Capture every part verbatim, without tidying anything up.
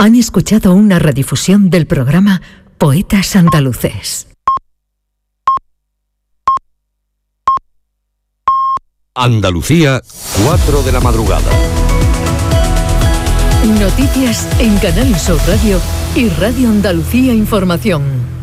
Han escuchado una redifusión del programa Poetas Andaluces. Andalucía, cuatro de la madrugada. Noticias en Canal Sur Radio y Radio Andalucía Información.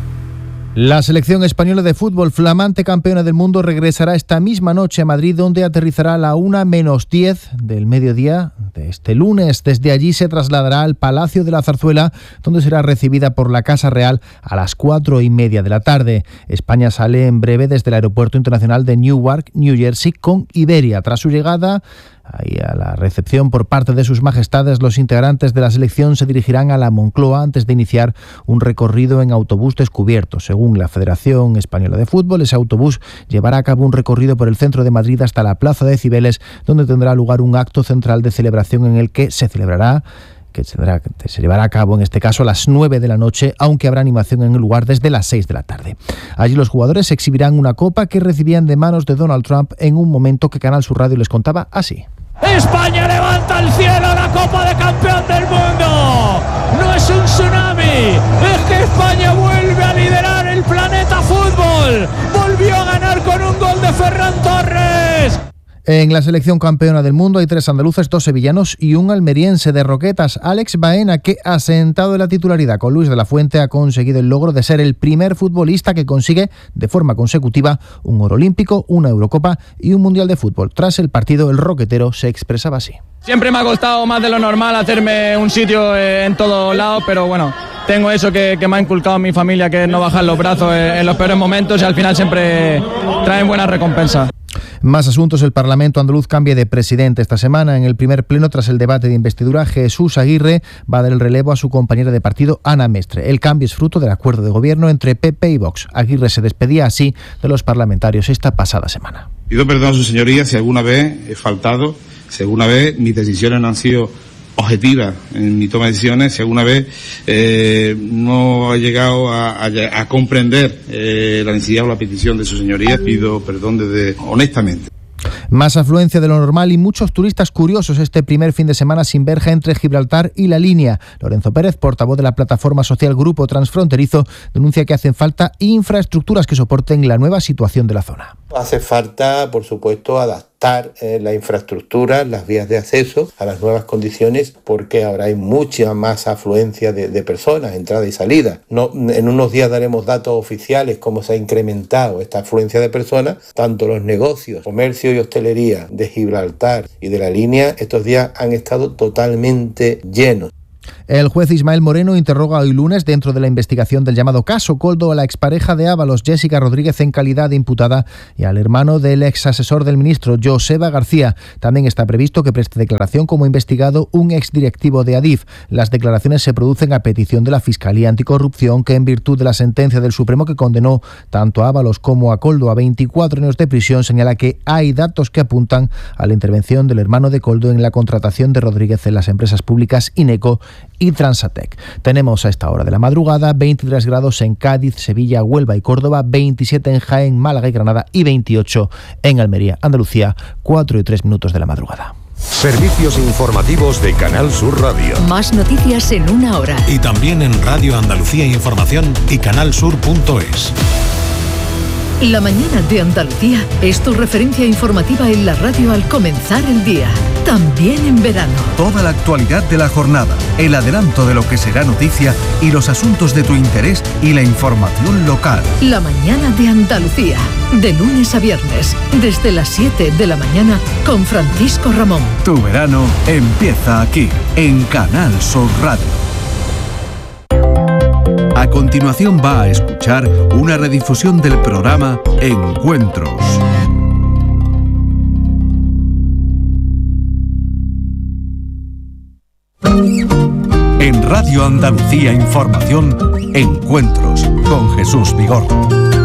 La selección española de fútbol, flamante campeona del mundo, regresará esta misma noche a Madrid, donde aterrizará a la una menos diez del mediodía de este lunes. Desde allí se trasladará al Palacio de la Zarzuela, donde será recibida por la Casa Real a las cuatro y media de la tarde. España sale en breve desde el Aeropuerto Internacional de Newark, New Jersey, con Iberia. Tras su llegada Ahí a la recepción por parte de sus majestades, los integrantes de la selección se dirigirán a la Moncloa antes de iniciar un recorrido en autobús descubierto. Según la Federación Española de Fútbol, ese autobús llevará a cabo un recorrido por el centro de Madrid hasta la Plaza de Cibeles, donde tendrá lugar un acto central de celebración en el que se celebrará que se, tendrá, se llevará a cabo en este caso a las nueve de la noche, aunque habrá animación en el lugar desde las seis de la tarde. Allí los jugadores exhibirán una copa que recibían de manos de Donald Trump en un momento que Canal Sur Radio les contaba así. España levanta al cielo la Copa de Campeón del Mundo. No es un tsunami, es que España vuelve a liderar el planeta fútbol. Volvió a ganar con un gol de Ferran Torres. En la selección campeona del mundo hay tres andaluces, dos sevillanos y un almeriense de Roquetas. Alex Baena, que asentado en la titularidad con Luis de la Fuente, ha conseguido el logro de ser el primer futbolista que consigue de forma consecutiva un oro olímpico, una Eurocopa y un Mundial de Fútbol. Tras el partido, el roquetero se expresaba así. Siempre me ha costado más de lo normal hacerme un sitio en todos lados, pero bueno, tengo eso que, que me ha inculcado mi familia, que es no bajar los brazos en los peores momentos, y al final siempre traen buenas recompensas. Más asuntos. El Parlamento andaluz cambia de presidente esta semana. En el primer pleno, tras el debate de investidura, Jesús Aguirre va a dar el relevo a su compañera de partido, Ana Mestre. El cambio es fruto del acuerdo de gobierno entre P P y Vox. Aguirre se despedía así de los parlamentarios esta pasada semana. Pido perdón a su señoría si alguna vez he faltado, si alguna vez mis decisiones no han sido objetivas en mi toma de decisiones, si alguna vez eh, no ha llegado a, a, a comprender eh, la necesidad o la petición de su señoría. Pido perdón desde honestamente. Más afluencia de lo normal y muchos turistas curiosos este primer fin de semana sin verja entre Gibraltar y La Línea. Lorenzo Pérez, portavoz de la plataforma social Grupo Transfronterizo, denuncia que hacen falta infraestructuras que soporten la nueva situación de la zona. Hace falta, por supuesto, adaptar eh, la infraestructura, las vías de acceso a las nuevas condiciones, porque ahora hay mucha más afluencia de, de personas, entrada y salida. No, en unos días daremos datos oficiales cómo se ha incrementado esta afluencia de personas. Tanto los negocios, comercio y hostelería de Gibraltar y de La Línea estos días han estado totalmente llenos. El juez Ismael Moreno interroga hoy lunes, dentro de la investigación del llamado caso Coldo, a la expareja de Ábalos, Jessica Rodríguez, en calidad de imputada, y al hermano del ex asesor del ministro, Joseba García. También está previsto que preste declaración como investigado un exdirectivo de Adif. Las declaraciones se producen a petición de la Fiscalía Anticorrupción, que en virtud de la sentencia del Supremo que condenó tanto a Ábalos como a Coldo a veinticuatro años de prisión, señala que hay datos que apuntan a la intervención del hermano de Coldo en la contratación de Rodríguez en las empresas públicas Ineco y Transatec. Tenemos a esta hora de la madrugada veintitrés grados en Cádiz, Sevilla, Huelva y Córdoba, veintisiete en Jaén, Málaga y Granada y veintiocho en Almería, Andalucía, cuatro y tres minutos de la madrugada. Servicios informativos de Canal Sur Radio. Más noticias en una hora. Y también en Radio Andalucía Información y canalsur punto es. La mañana de Andalucía es tu referencia informativa en la radio al comenzar el día, también en verano. Toda la actualidad de la jornada, el adelanto de lo que será noticia y los asuntos de tu interés y la información local. La mañana de Andalucía, de lunes a viernes, desde las siete de la mañana, con Francisco Ramón. Tu verano empieza aquí, en Canal Sur Radio. A continuación va a escuchar una redifusión del programa Encuentros. En Radio Andalucía Información, Encuentros con Jesús Vigorra.